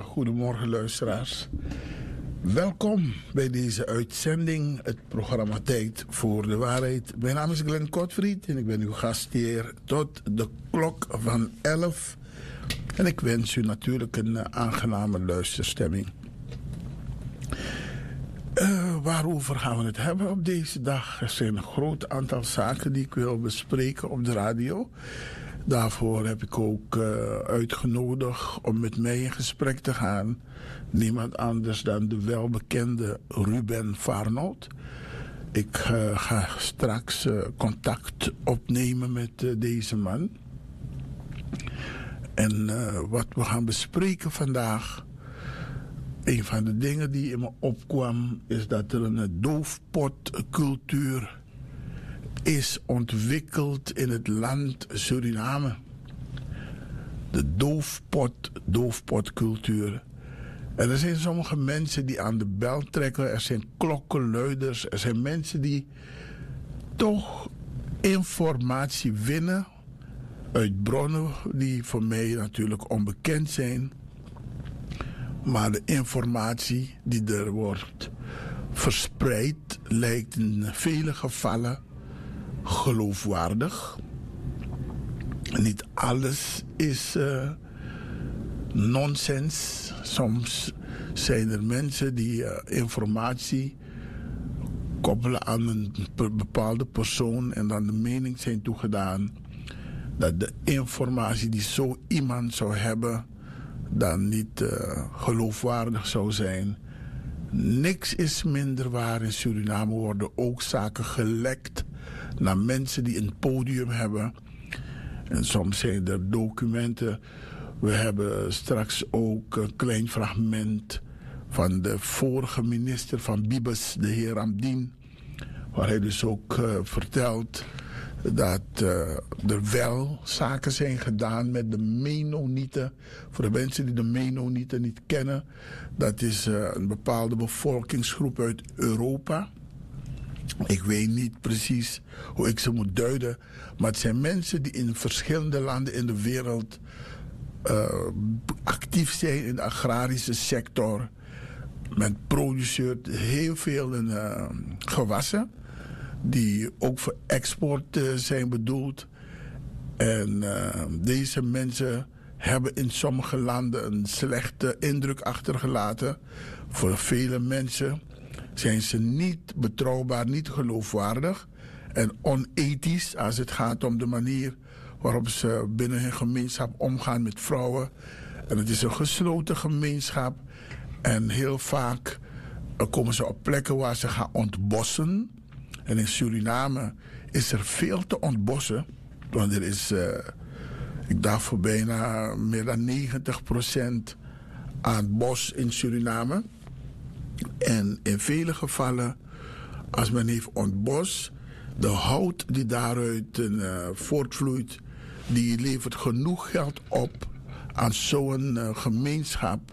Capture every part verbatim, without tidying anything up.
goedemorgen luisteraars. Welkom bij deze uitzending, het programma Tijd voor de Waarheid. Mijn naam is Glenn Kotfried en ik ben uw gastheer tot de klok van elf. En ik wens u natuurlijk een uh, aangename luisterstemming. Uh, waarover gaan we het hebben op deze dag? Er zijn een groot aantal zaken die ik wil bespreken op de radio. Daarvoor heb ik ook uh, uitgenodigd om met mij in gesprek te gaan. Niemand anders dan de welbekende Ruben Varnold. Ik uh, ga straks uh, contact opnemen met uh, deze man. En uh, wat we gaan bespreken vandaag. Een van de dingen die in me opkwam is dat er een doofpotcultuur is ontwikkeld in het land Suriname. De doofpot, doofpotcultuur. En er zijn sommige mensen die aan de bel trekken. Er zijn klokkenluiders. Er zijn mensen die toch informatie winnen uit bronnen die voor mij natuurlijk onbekend zijn. Maar de informatie die er wordt verspreid lijkt in vele gevallen geloofwaardig. Niet alles is uh, nonsens. Soms zijn er mensen die uh, informatie koppelen aan een bepaalde persoon en dan de mening zijn toegedaan dat de informatie die zo iemand zou hebben dan niet uh, geloofwaardig zou zijn. Niks is minder waar. In Suriname worden ook zaken gelekt naar mensen die een podium hebben. En soms zijn er documenten. We hebben straks ook een klein fragment van de vorige minister van Bibes, de heer Ramdien, waar hij dus ook uh, vertelt dat uh, er wel zaken zijn gedaan met de Mennonieten. Voor de mensen die de Mennonieten niet kennen, dat is uh, een bepaalde bevolkingsgroep uit Europa. Ik weet niet precies hoe ik ze moet duiden, maar het zijn mensen die in verschillende landen in de wereld uh, actief zijn in de agrarische sector. Men produceert heel veel in, uh, gewassen die ook voor export uh, zijn bedoeld. En uh, deze mensen hebben in sommige landen een slechte indruk achtergelaten. Voor vele mensen zijn ze niet betrouwbaar, niet geloofwaardig en onethisch als het gaat om de manier waarop ze binnen hun gemeenschap omgaan met vrouwen. En het is een gesloten gemeenschap en heel vaak uh, komen ze op plekken waar ze gaan ontbossen. En in Suriname is er veel te ontbossen. Want er is, uh, ik dacht voor bijna meer dan negentig procent aan bos in Suriname. En in vele gevallen, als men heeft ontbos, de hout die daaruit uh, voortvloeit, die levert genoeg geld op aan zo'n uh, gemeenschap.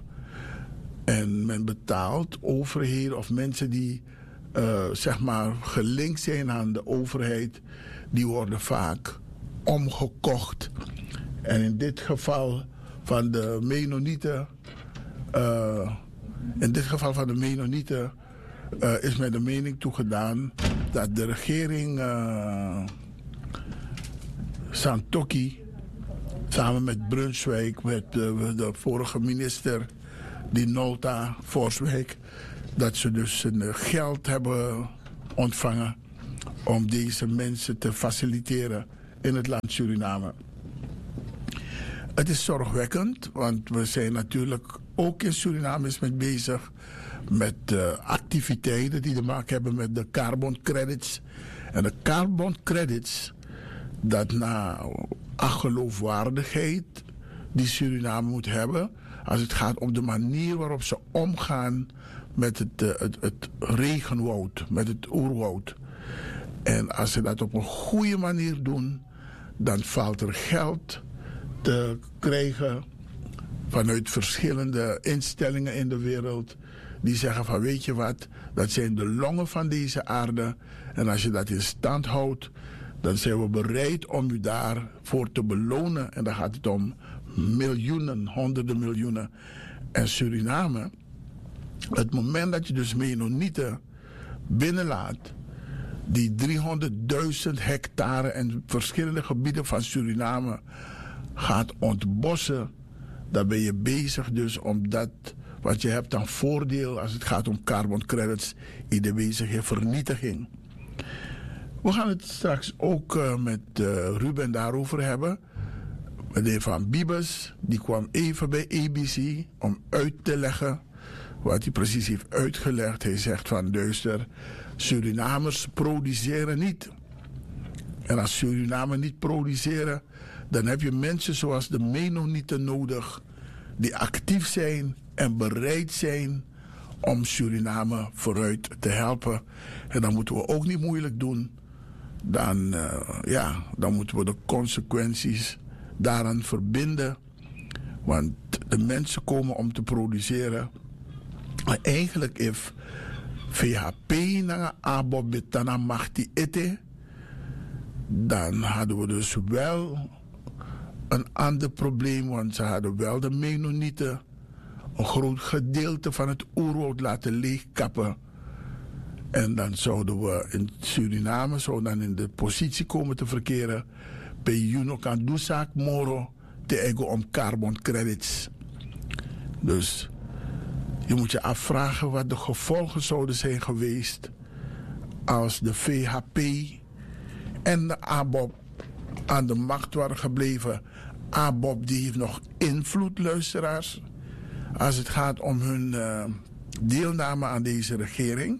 En men betaalt overheden of mensen die Uh, zeg maar gelinkt zijn aan de overheid, die worden vaak omgekocht. En in dit geval van de Mennonieten, uh, in dit geval van de Mennonieten uh, is mij de mening toegedaan dat de regering uh, Santokki samen met Brunswijk, met uh, de vorige minister Dinolta Forswijk, dat ze dus een geld hebben ontvangen om deze mensen te faciliteren in het land Suriname. Het is zorgwekkend, want we zijn natuurlijk ook in Suriname mee bezig met uh, activiteiten die te maken hebben met de carbon credits. En de carbon credits, dat na geloofwaardigheid die Suriname moet hebben, als het gaat om de manier waarop ze omgaan met het, uh, het, het regenwoud, met het oerwoud. En als ze dat op een goede manier doen, dan valt er geld te krijgen vanuit verschillende instellingen in de wereld die zeggen van weet je wat, dat zijn de longen van deze aarde en als je dat in stand houdt, dan zijn we bereid om u daarvoor te belonen. En dan gaat het om miljoenen, honderden miljoenen. En Suriname, het moment dat je dus Mennonieten binnenlaat, die driehonderdduizend hectare en verschillende gebieden van Suriname gaat ontbossen, dan ben je bezig dus om dat wat je hebt aan voordeel als het gaat om carbon credits in de wezenlijke vernietiging. We gaan het straks ook uh, met uh, Ruben daarover hebben. Meneer Van Biebes, die kwam even bij A B C om uit te leggen wat hij precies heeft uitgelegd. Hij zegt van luister, Surinamers produceren niet. En als Suriname niet produceren, dan heb je mensen zoals de Mennonieten nodig die actief zijn en bereid zijn om Suriname vooruit te helpen. En dan moeten we ook niet moeilijk doen. Dan, uh, ja, dan moeten we de consequenties daaraan verbinden. Want de mensen komen om te produceren. Maar eigenlijk if V H P na abob betana machti ete, dan hadden we dus wel een ander probleem, want ze hadden wel de Mennonieten een groot gedeelte van het oerwoud laten leegkappen. En dan zouden we in Suriname zo dan in de positie komen te verkeren bij Juno kan doezaak moro te ego om carbon credits. Dus je moet je afvragen wat de gevolgen zouden zijn geweest als de V H P en de ABOP aan de macht waren gebleven. ABOP die heeft nog invloed, luisteraars, als het gaat om hun uh, deelname aan deze regering.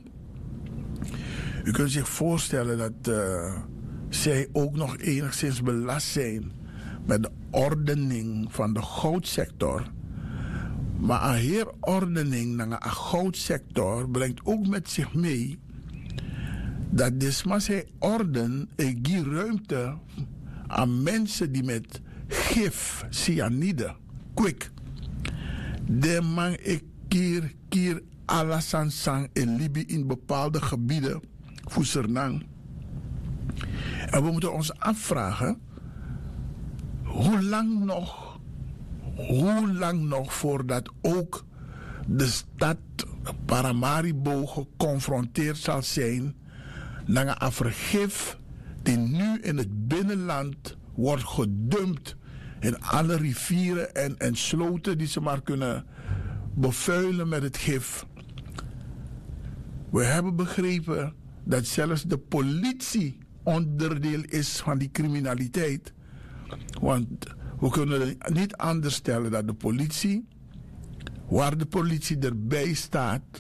U kunt zich voorstellen dat uh, zij ook nog enigszins belast zijn met de ordening van de goudsector. Maar een herordening naar een goudsector brengt ook met zich mee dat desma zij orden en die ruimte aan mensen die met gif, cyanide, kwik, de man ik kier kier alasansang en Libi in bepaalde gebieden voor Sernang. En we moeten ons afvragen, hoe lang nog, hoe lang nog voordat ook de stad Paramaribo geconfronteerd zal zijn met een vergif die nu in het binnenland wordt gedumpt in alle rivieren en, en sloten die ze maar kunnen bevuilen met het gif. We hebben begrepen dat zelfs de politie onderdeel is van die criminaliteit. Want we kunnen niet anders stellen dat de politie, waar de politie erbij staat,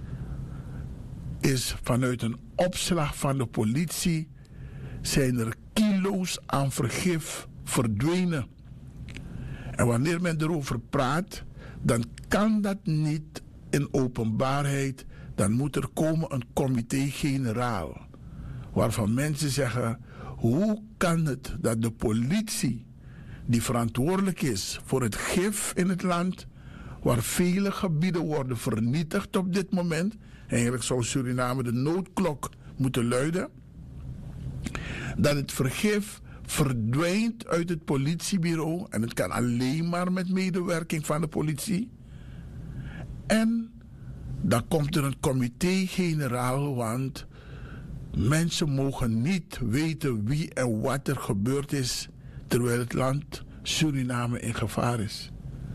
is vanuit een opslag van de politie zijn er kilo's aan vergif verdwenen. En wanneer men erover praat, dan kan dat niet in openbaarheid. Dan moet er komen een comité-generaal, waarvan mensen zeggen, hoe kan het dat de politie, die verantwoordelijk is voor het gif in het land, waar vele gebieden worden vernietigd op dit moment, eigenlijk zou Suriname de noodklok moeten luiden, dat het vergif verdwijnt uit het politiebureau, en het kan alleen maar met medewerking van de politie. En dan komt er een comité-generaal, want mensen mogen niet weten wie en wat er gebeurd is terwijl het land Suriname in gevaar is.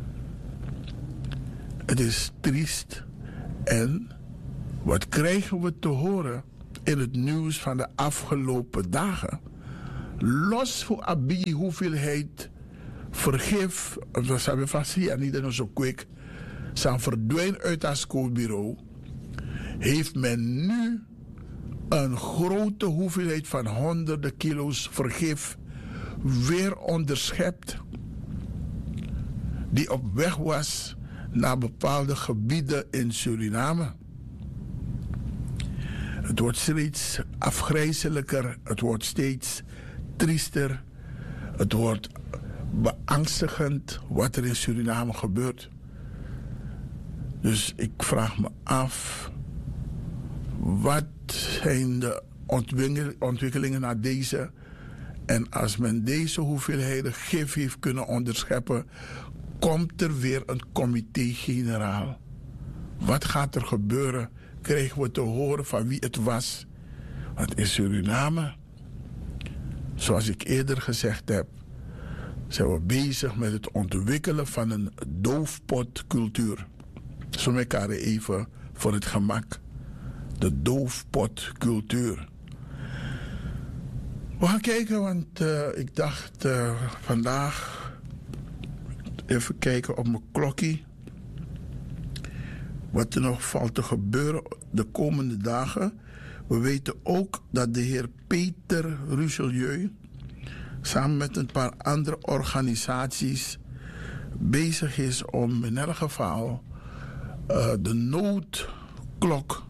Het is triest. En wat krijgen we te horen in het nieuws van de afgelopen dagen? Los voor Abi hoeveelheid vergif, we hebben vast hier niet zo quick, zijn verdwijnen uit het schoolbureau, heeft men nu een grote hoeveelheid van honderden kilo's vergif weer onderschept, die op weg was naar bepaalde gebieden in Suriname. Het wordt steeds afgrijzelijker, het wordt steeds triester, het wordt beangstigend wat er in Suriname gebeurt. Dus ik vraag me af, wat zijn de ontwikkelingen na deze En als men deze hoeveelheden gif heeft kunnen onderscheppen, komt er weer een comité-generaal. Wat gaat er gebeuren? Krijgen we te horen van wie het was? Want in Suriname, zoals ik eerder gezegd heb, zijn we bezig met het ontwikkelen van een doofpotcultuur. Zo elkaar even voor het gemak. De doofpotcultuur. We gaan kijken, want uh, ik dacht uh, vandaag even kijken op mijn klokkie. Wat er nog valt te gebeuren de komende dagen. We weten ook dat de heer Peter Richelieu samen met een paar andere organisaties bezig is om in elk geval uh, de noodklok,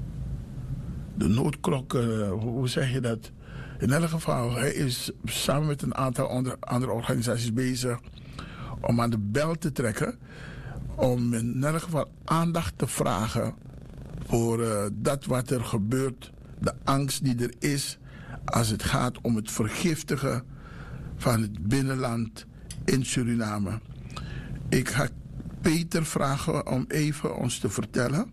de noodklok, uh, hoe zeg je dat? In elk geval, hij is samen met een aantal andere, andere organisaties bezig om aan de bel te trekken, om in elk geval aandacht te vragen voor uh, dat wat er gebeurt, de angst die er is als het gaat om het vergiftigen van het binnenland in Suriname. Ik ga Peter vragen om even ons te vertellen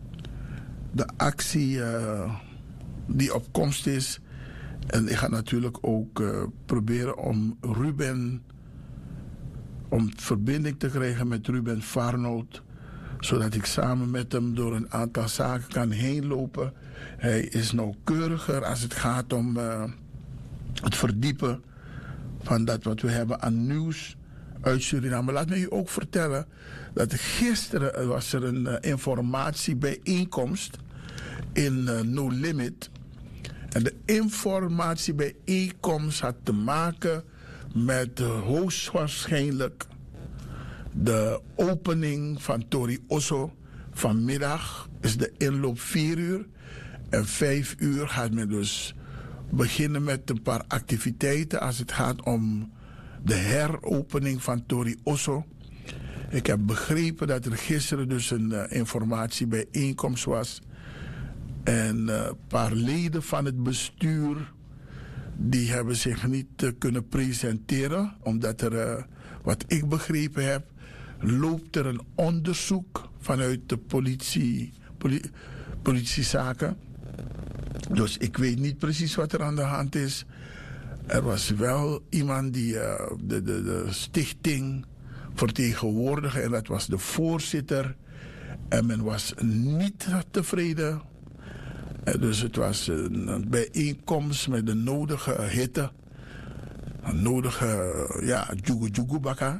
de actie uh, die op komst is. En ik ga natuurlijk ook uh, proberen om Ruben, om verbinding te krijgen met Ruben Farnold, zodat ik samen met hem door een aantal zaken kan heen lopen. Hij is nauwkeuriger als het gaat om uh, het verdiepen van dat wat we hebben aan nieuws uit Suriname. Laat me u ook vertellen dat gisteren was er een uh, informatiebijeenkomst in uh, No Limit. En de informatiebijeenkomst had te maken met uh, hoogstwaarschijnlijk de opening van Tori Osso. Vanmiddag is de inloop vier uur. En vijf uur gaat men dus beginnen met een paar activiteiten als het gaat om de heropening van Tori Osso. Ik heb begrepen dat er gisteren dus een uh, informatiebijeenkomst was. En een uh, paar leden van het bestuur die hebben zich niet uh, kunnen presenteren. Omdat er, uh, wat ik begrepen heb, loopt er een onderzoek vanuit de politie, poli, politiezaken. Dus ik weet niet precies wat er aan de hand is. Er was wel iemand die uh, de, de, de stichting vertegenwoordigde en dat was de voorzitter. En men was niet tevreden. En dus het was een bijeenkomst met de nodige hitte. Een nodige, ja, jugu jugu baka.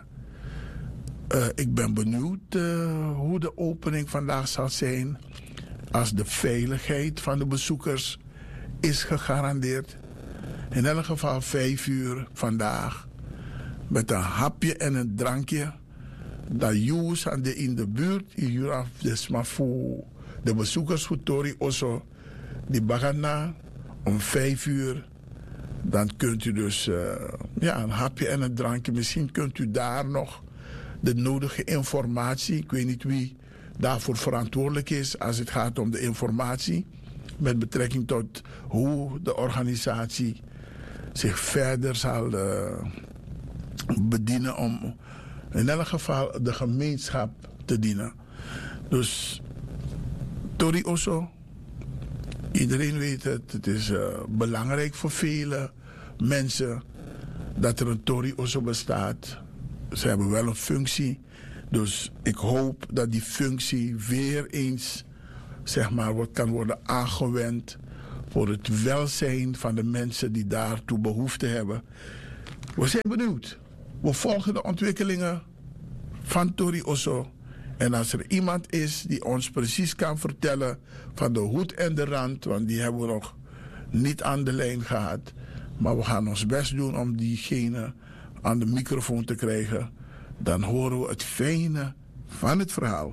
Uh, ik ben benieuwd uh, hoe de opening vandaag zal zijn. Als de veiligheid van de bezoekers is gegarandeerd. In elk geval vijf uur vandaag. Met een hapje en een drankje. Dat Joes aan de in de buurt. Hier af dus maar voor de bezoekers voor Tori Osso. Die bagana om vijf uur. Dan kunt u dus uh, ja, een hapje en een drankje. Misschien kunt u daar nog de nodige informatie. Ik weet niet wie daarvoor verantwoordelijk is als het gaat om de informatie. Met betrekking tot hoe de organisatie zich verder zal uh, bedienen om in elk geval de gemeenschap te dienen. Dus Tori Osso, iedereen weet het, het is uh, belangrijk voor vele mensen dat er een Tori Osso bestaat. Ze hebben wel een functie, dus ik hoop dat die functie weer eens, zeg maar, wordt, kan worden aangewend voor het welzijn van de mensen die daartoe behoefte hebben. We zijn benieuwd. We volgen de ontwikkelingen van Tori Osso. En als er iemand is die ons precies kan vertellen van de hoed en de rand, want die hebben we nog niet aan de lijn gehad. Maar we gaan ons best doen om diegene aan de microfoon te krijgen. Dan horen we het fijne van het verhaal.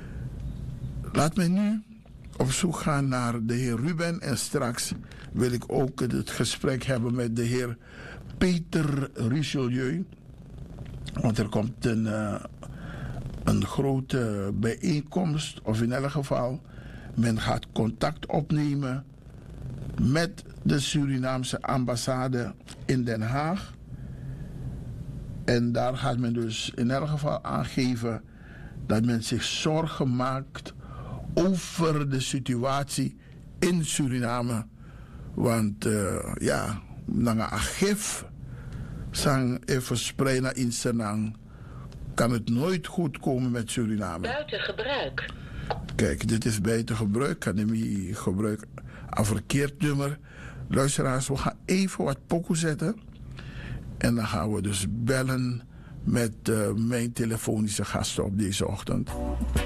Laat mij nu op zoek gaan naar de heer Ruben. En straks wil ik ook het gesprek hebben met de heer Peter Richelieu. Want er komt een, uh, een grote bijeenkomst. Of in elk geval, men gaat contact opnemen met de Surinaamse ambassade in Den Haag. En daar gaat men dus in elk geval aangeven dat men zich zorgen maakt over de situatie in Suriname. Want uh, ja, na agif sang even spreiden in Senang kan het nooit goed komen met Suriname. Buiten gebruik. Kijk, dit is buiten gebruik. Academie gebruik een verkeerd nummer. Luisteraars, we gaan even wat pokoe zetten. En dan gaan we dus bellen met uh, mijn telefonische gasten op deze ochtend.